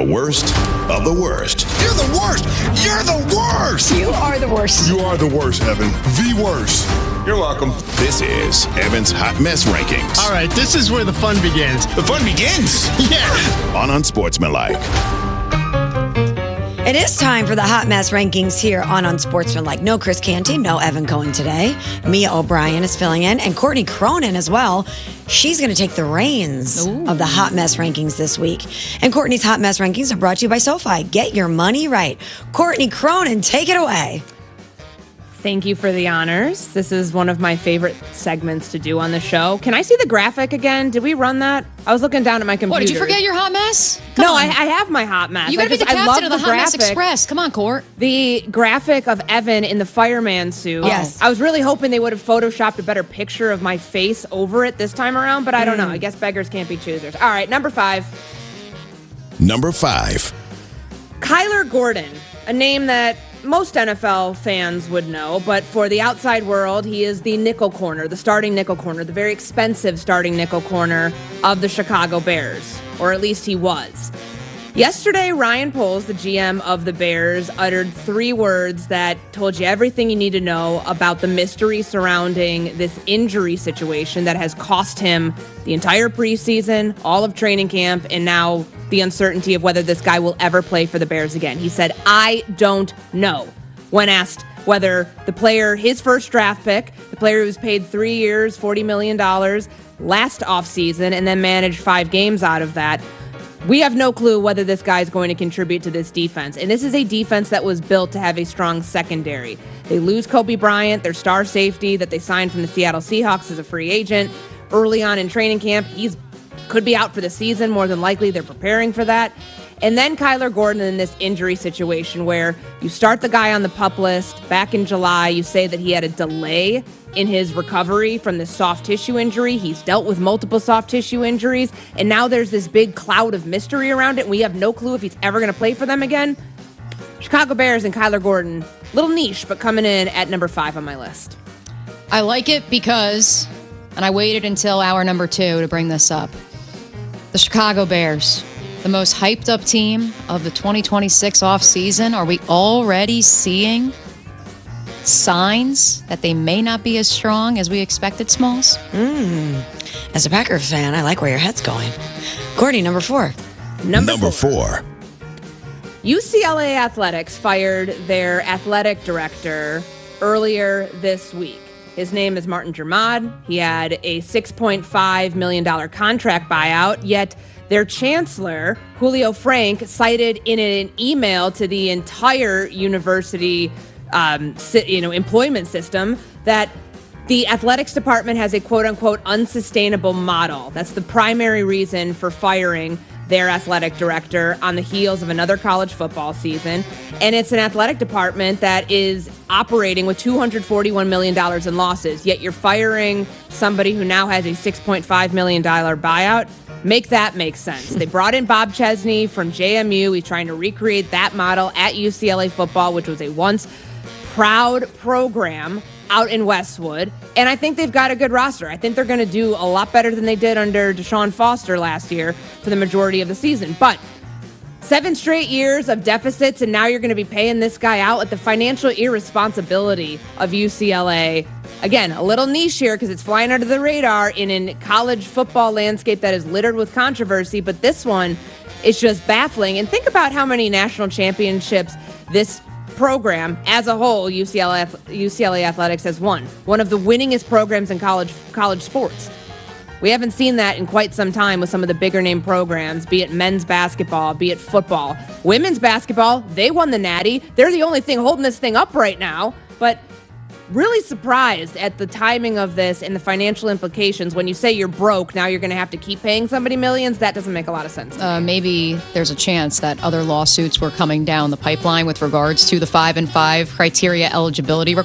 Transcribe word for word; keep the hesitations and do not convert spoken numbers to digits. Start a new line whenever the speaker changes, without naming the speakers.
The worst of the worst.
You're the worst. You're the worst.
You are the worst.
You are the worst, Evan. The worst. You're welcome.
This is Evan's Hot Mess Rankings.
All right, this is where the fun begins.
The fun begins.
Yeah.
On Unsportsmanlike.
It is time for the Hot Mess Rankings here on Unsportsmanlike. No Chris Canty, no Evan Cohen today. Mia O'Brien is filling in, and Courtney Cronin as well. She's going to take the reins Ooh. of the Hot Mess Rankings this week. And Courtney's Hot Mess Rankings are brought to you by SoFi. Get your money right. Courtney Cronin, take it away.
Thank you for the honors. This is one of my favorite segments to do on the show. Can I see the graphic again? Did we run that? I was looking down at my computer.
What, did you forget your hot mess? Come
no,
on.
I, I have my hot mess.
You got to be the
I
captain
love
of the,
the
Hot
graphic.
Mess Express. Come on, Court.
The graphic of Evan in the fireman suit.
Yes.
I was really hoping they would have photoshopped a better picture of my face over it this time around, but I don't mm. know. I guess beggars can't be choosers. All right, number five.
Number five.
Kyler Gordon, a name that most N F L fans would know, but for the outside world, he is the nickel corner, the starting nickel corner, the very expensive starting nickel corner of the Chicago Bears, or at least he was. Yesterday, Ryan Poles, the G M of the Bears, uttered three words that told you everything you need to know about the mystery surrounding this injury situation that has cost him the entire preseason, all of training camp, and now the uncertainty of whether this guy will ever play for the Bears again. He said, I don't know, when asked whether the player, his first draft pick, the player who was paid three years, forty million dollars last offseason, and then managed five games out of that, we have no clue whether this guy is going to contribute to this defense. And this is a defense that was built to have a strong secondary. They lose Kobe Bryant, their star safety that they signed from the Seattle Seahawks as a free agent early on in training camp. He's could be out for the season, more than likely. They're preparing for that. And then Kyler Gordon in this injury situation where you start the guy on the PUP list back in July. You say that he had a delay in his recovery from this soft tissue injury. He's dealt with multiple soft tissue injuries. And now there's this big cloud of mystery around it. And we have no clue if he's ever going to play for them again. Chicago Bears and Kyler Gordon, little niche, but coming in at number five on my list.
I like it because, and I waited until hour number two to bring this up, the Chicago Bears, the most hyped up team of the twenty twenty-six offseason. Are we already seeing signs that they may not be as strong as we expected, Smalls?
Mm. As a Packers fan, I like where your head's going. Courtney, number four.
Number,
number four. four.
U C L A Athletics fired their athletic director earlier this week. His name is Martin Jermod. He had a six point five million dollars contract buyout, yet their chancellor, Julio Frank, cited in an email to the entire university um, you know, employment system that the athletics department has a quote-unquote unsustainable model. That's the primary reason for firing their athletic director on the heels of another college football season. And it's an athletic department that is operating with two hundred forty-one million dollars in losses, yet you're firing somebody who now has a six point five million dollars buyout. Make that make sense. They brought in Bob Chesney from J M U. He's trying to recreate that model at U C L A football, which was a once proud program out in Westwood. And I think they've got a good roster. I think they're going to do a lot better than they did under Deshaun Foster last year for the majority of the season. But seven straight years of deficits, and now you're going to be paying this guy out at the financial irresponsibility of U C L A. Again, a little niche here because it's flying under the radar in a college football landscape that is littered with controversy. But this one is just baffling. And think about how many national championships this program as a whole, U C L A, U C L A Athletics has won. One of the winningest programs in college college sports. We haven't seen that in quite some time with some of the bigger name programs, be it men's basketball, be it football. Women's basketball, they won the Natty. They're the only thing holding this thing up right now. But really surprised at the timing of this and the financial implications. When you say you're broke, now you're going to have to keep paying somebody millions. That doesn't make a lot of sense.
Uh, maybe there's a chance that other lawsuits were coming down the pipeline with regards to the five and five criteria eligibility requirements.